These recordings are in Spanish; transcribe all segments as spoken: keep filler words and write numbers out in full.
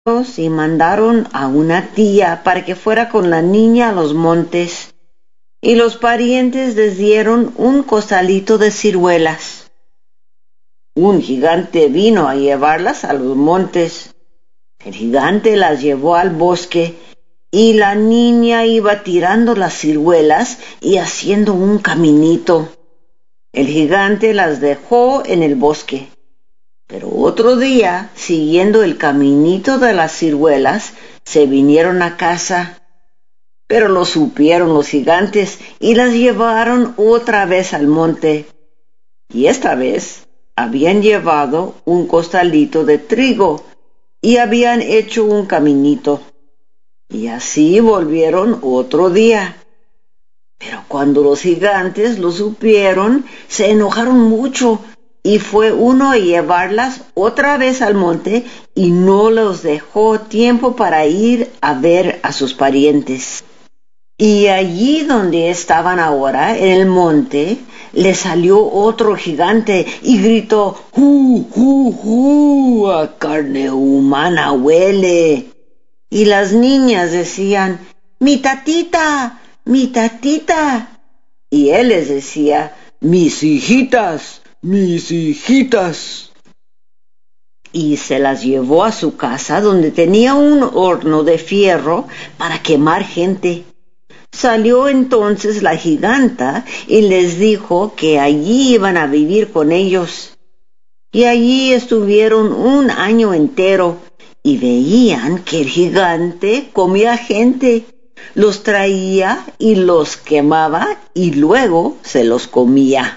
y mandaron a una tía para que fuera con la niña a los montes, y los parientes les dieron un costalito de ciruelas. Un gigante vino a llevarlas a los montes. El gigante las llevó al bosque, y la niña iba tirando las ciruelas y haciendo un caminito. El gigante las dejó en el bosque. Pero otro día, siguiendo el caminito de las ciruelas, se vinieron a casa. Pero lo supieron los gigantes y las llevaron otra vez al monte. Y esta vez habían llevado un costalito de trigo y habían hecho un caminito. Y así volvieron otro día. Pero cuando los gigantes lo supieron, se enojaron mucho. Y fue uno a llevarlas otra vez al monte y no los dejó tiempo para ir a ver a sus parientes. Y allí donde estaban ahora, en el monte, le salió otro gigante y gritó: ¡Ju, ju, ju! ¡A carne humana huele! Y las niñas decían: ¡Mi tatita! ¡Mi tatita! Y él les decía: ¡Mis hijitas! ¡Mis hijitas! Y se las llevó a su casa, donde tenía un horno de fierro para quemar gente. Salió entonces la giganta y les dijo que allí iban a vivir con ellos. Y allí estuvieron un año entero y veían que el gigante comía gente, los traía y los quemaba y luego se los comía.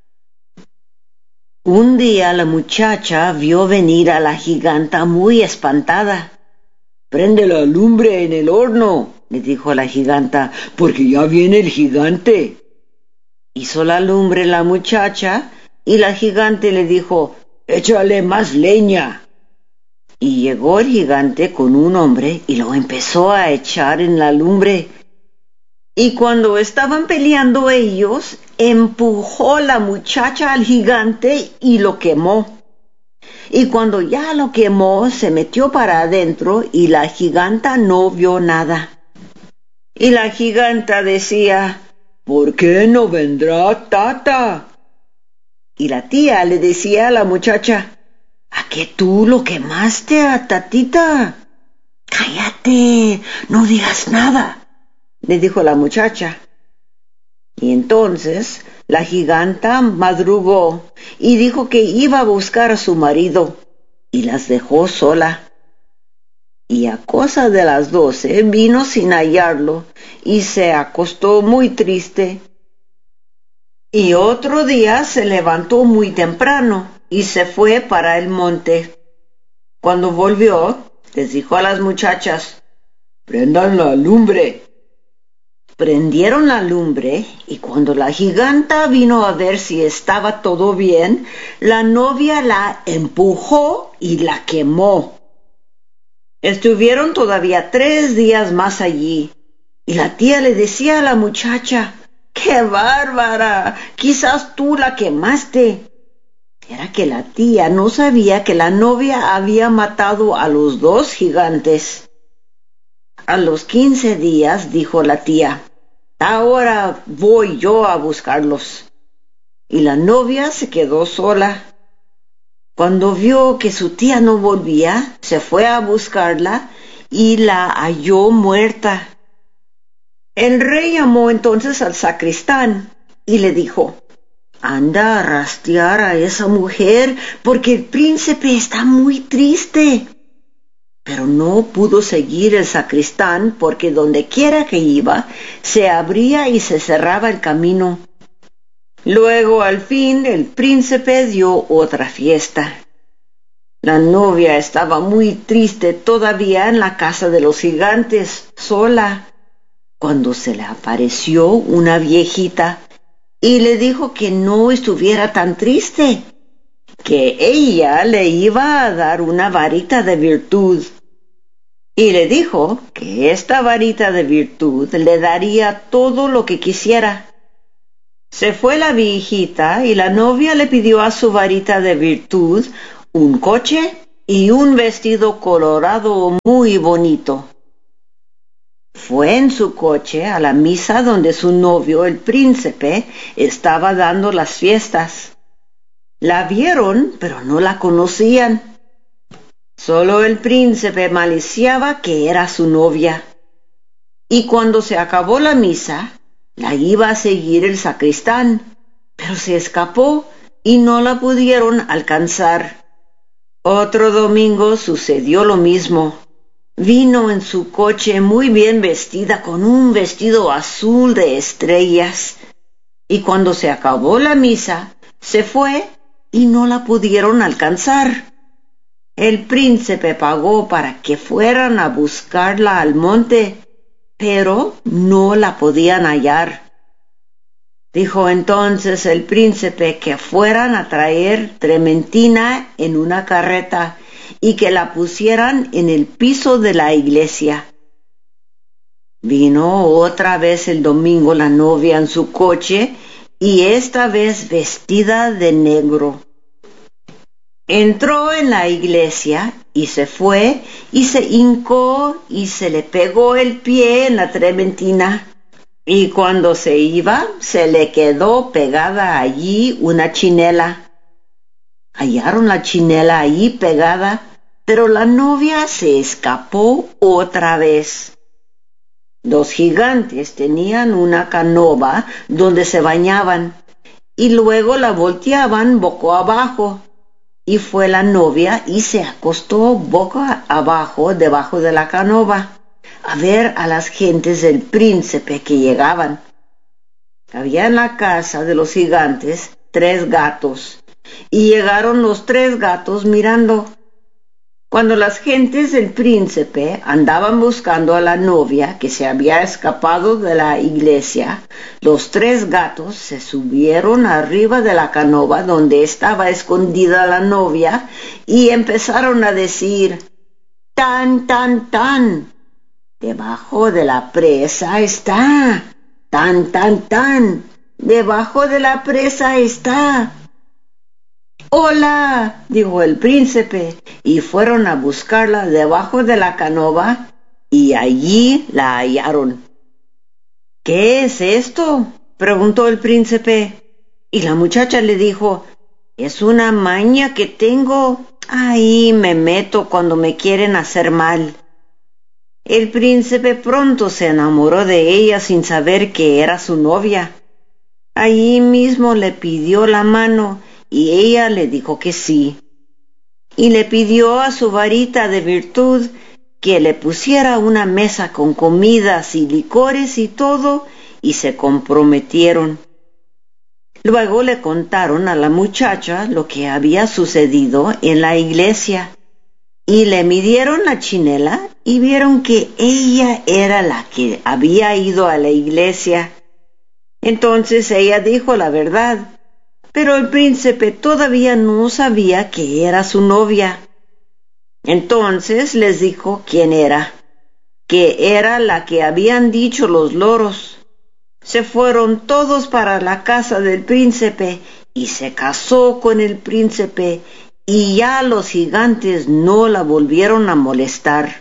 Un día la muchacha vio venir a la giganta muy espantada. «Prende la lumbre en el horno», le dijo la giganta, «porque ya viene el gigante». Hizo la lumbre la muchacha y la gigante le dijo: «Échale más leña». Y llegó el gigante con un hombre y lo empezó a echar en la lumbre. Y cuando estaban peleando ellos, empujó la muchacha al gigante y lo quemó. Y cuando ya lo quemó, se metió para adentro y la giganta no vio nada. Y la giganta decía: «¿Por qué no vendrá Tata?» Y la tía le decía a la muchacha: «¿A qué tú lo quemaste a Tatita?» «Cállate, no digas nada», le dijo la muchacha. Y entonces la giganta madrugó y dijo que iba a buscar a su marido y las dejó sola. Y a cosa de las doce vino sin hallarlo y se acostó muy triste. Y otro día se levantó muy temprano y se fue para el monte. Cuando volvió, les dijo a las muchachas: «Prendan la lumbre». Prendieron la lumbre y cuando la giganta vino a ver si estaba todo bien, la novia la empujó y la quemó. Estuvieron todavía tres días más allí y la tía le decía a la muchacha: «¡Qué bárbara! Quizás tú la quemaste». Era que la tía no sabía que la novia había matado a los dos gigantes. A los quince días dijo la tía: «Ahora voy yo a buscarlos». Y la novia se quedó sola. Cuando vio que su tía no volvía, se fue a buscarla y la halló muerta. El rey llamó entonces al sacristán y le dijo: «Anda a rastrear a esa mujer porque el príncipe está muy triste». Pero no pudo seguir el sacristán porque donde quiera que iba, se abría y se cerraba el camino. Luego, al fin, el príncipe dio otra fiesta. La novia estaba muy triste todavía en la casa de los gigantes, sola, cuando se le apareció una viejita y le dijo que no estuviera tan triste, que ella le iba a dar una varita de virtud. Y le dijo que esta varita de virtud le daría todo lo que quisiera. Se fue la viejita y la novia le pidió a su varita de virtud un coche y un vestido colorado muy bonito. Fue en su coche a la misa donde su novio, el príncipe, estaba dando las fiestas. La vieron, pero no la conocían. Solo el príncipe maliciaba que era su novia. Y cuando se acabó la misa, la iba a seguir el sacristán, pero se escapó y no la pudieron alcanzar. Otro domingo sucedió lo mismo. Vino en su coche muy bien vestida con un vestido azul de estrellas. Y cuando se acabó la misa, se fue y no la pudieron alcanzar. El príncipe pagó para que fueran a buscarla al monte, pero no la podían hallar. Dijo entonces el príncipe que fueran a traer trementina en una carreta y que la pusieran en el piso de la iglesia. Vino otra vez el domingo la novia en su coche y esta vez vestida de negro. Entró en la iglesia y se fue y se hincó y se le pegó el pie en la trementina. Y cuando se iba, se le quedó pegada allí una chinela. Hallaron la chinela ahí pegada, pero la novia se escapó otra vez. Los gigantes tenían una canoa donde se bañaban y luego la volteaban boca abajo. Y fue la novia y se acostó boca abajo debajo de la canoa a ver a las gentes del príncipe que llegaban. Había en la casa de los gigantes tres gatos, y llegaron los tres gatos mirando. Cuando las gentes del príncipe andaban buscando a la novia que se había escapado de la iglesia, los tres gatos se subieron arriba de la canoa donde estaba escondida la novia y empezaron a decir: «Tan, tan, tan, debajo de la presa está, tan, tan, tan, debajo de la presa está». «Hola», dijo el príncipe, y fueron a buscarla debajo de la canoa, y allí la hallaron. «¿Qué es esto?», preguntó el príncipe, y la muchacha le dijo: «Es una maña que tengo, ahí me meto cuando me quieren hacer mal». El príncipe pronto se enamoró de ella sin saber que era su novia. Allí mismo le pidió la mano, y ella le dijo que sí, y le pidió a su varita de virtud que le pusiera una mesa con comidas y licores y todo, y se comprometieron. Luego le contaron a la muchacha lo que había sucedido en la iglesia, y le midieron la chinela y vieron que ella era la que había ido a la iglesia. Entonces ella dijo la verdad, pero el príncipe todavía no sabía que era su novia. Entonces les dijo quién era, que era la que habían dicho los loros. Se fueron todos para la casa del príncipe y se casó con el príncipe, y ya los gigantes no la volvieron a molestar.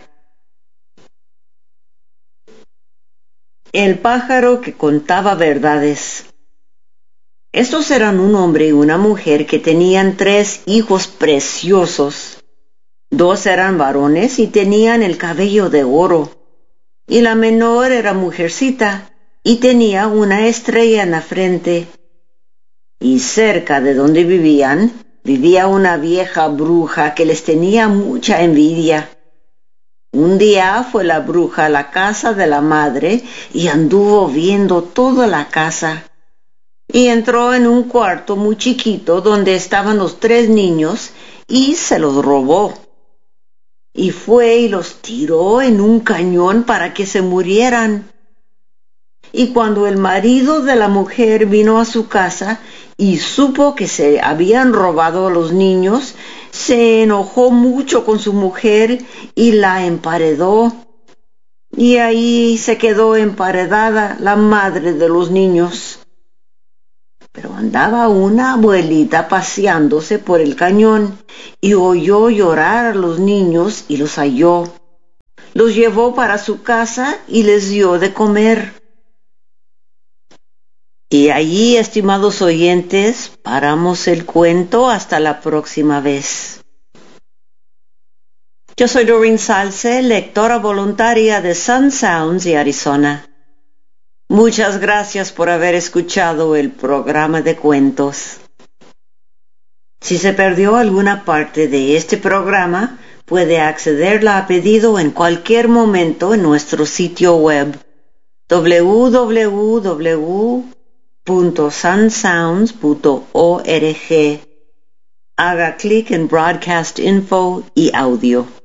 El pájaro que contaba verdades. Estos eran un hombre y una mujer que tenían tres hijos preciosos. Dos eran varones y tenían el cabello de oro, y la menor era mujercita y tenía una estrella en la frente. Y cerca de donde vivían, vivía una vieja bruja que les tenía mucha envidia. Un día fue la bruja a la casa de la madre y anduvo viendo toda la casa. Y entró en un cuarto muy chiquito donde estaban los tres niños y se los robó. Y fue y los tiró en un cañón para que se murieran. Y cuando el marido de la mujer vino a su casa y supo que se habían robado a los niños, se enojó mucho con su mujer y la emparedó. Y ahí se quedó emparedada la madre de los niños. pero andaba una abuelita paseándose por el cañón y oyó llorar a los niños y los halló. Los llevó para su casa y les dio de comer. Y allí, estimados oyentes, paramos el cuento hasta la próxima vez. Yo soy Doreen Salce, lectora voluntaria de Sun Sounds y Arizona. Muchas gracias por haber escuchado el programa de cuentos. Si se perdió alguna parte de este programa, puede accederla a pedido en cualquier momento en nuestro sitio web doble u doble u doble u punto sun sounds punto org. Haga clic en Broadcast Info y Audio.